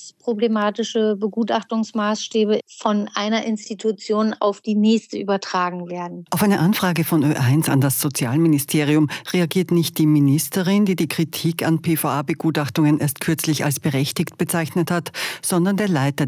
problematische Begutachtungsmaßstäbe von einer Institution auf die nächste übertragen werden. Auf eine Anfrage von Ö1 an das Sozialministerium reagiert nicht die Ministerin, die die Kritik an PVA-Begutachtungen erst kürzlich als berechtigt bezeichnet hat, sondern der Leiter